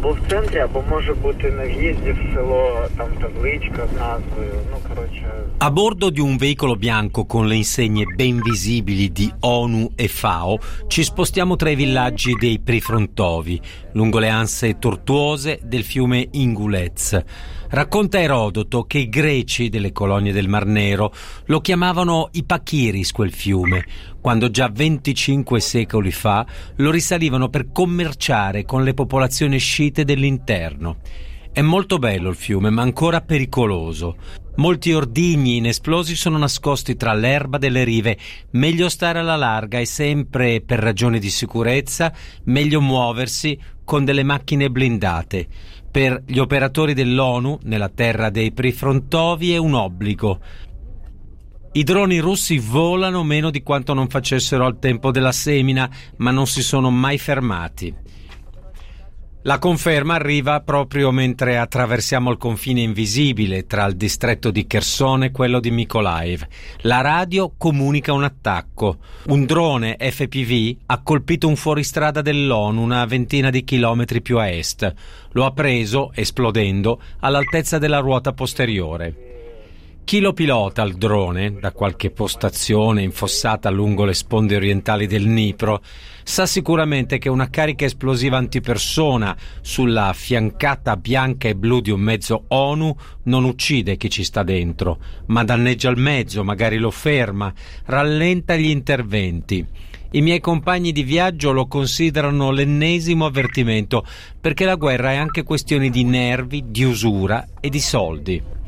або в центрі, або може бути на в'їзді в село, там табличка з назвою, A bordo di un veicolo bianco con le insegne ben visibili di ONU e FAO ci spostiamo tra i villaggi dei Prifrontovi, lungo le anse tortuose del fiume Ingulez. Racconta Erodoto che i greci delle colonie del Mar Nero lo chiamavano Ipachiris quel fiume, quando già 25 secoli fa lo risalivano per commerciare con le popolazioni sciite dell'interno. È molto bello il fiume, ma ancora pericoloso. Molti ordigni inesplosi sono nascosti tra l'erba delle rive. Meglio stare alla larga e sempre, per ragioni di sicurezza, meglio muoversi con delle macchine blindate. Per gli operatori dell'ONU, nella terra dei Prifrontovi, è un obbligo. I droni russi volano meno di quanto non facessero al tempo della semina, ma non si sono mai fermati. La conferma arriva proprio mentre attraversiamo il confine invisibile tra il distretto di Kherson e quello di Mykolaiv. La radio comunica un attacco. Un drone FPV ha colpito un fuoristrada dell'ONU una ventina di chilometri più a est. Lo ha preso, esplodendo, all'altezza della ruota posteriore. Chi lo pilota il drone, da qualche postazione infossata lungo le sponde orientali del Dnipro, sa sicuramente che una carica esplosiva antipersona sulla fiancata bianca e blu di un mezzo ONU non uccide chi ci sta dentro, ma danneggia il mezzo, magari lo ferma, rallenta gli interventi. I miei compagni di viaggio lo considerano l'ennesimo avvertimento, perché la guerra è anche questione di nervi, di usura e di soldi.